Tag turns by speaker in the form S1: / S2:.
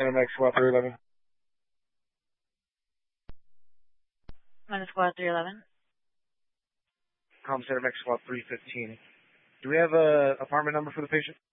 S1: Center Max Squad 311.
S2: Minus Squad 311.
S1: Center Max Squad 315. Do we have a apartment number for the patient?